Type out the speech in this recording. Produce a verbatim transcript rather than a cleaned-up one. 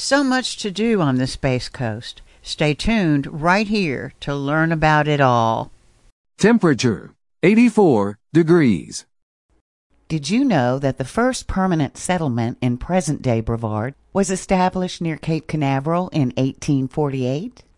So much to do on the Space Coast. Stay tuned right here to learn about it all. Temperature, eighty-four degrees. Did you know that the first permanent settlement in present-day Brevard was established near Cape Canaveral in eighteen forty-eight?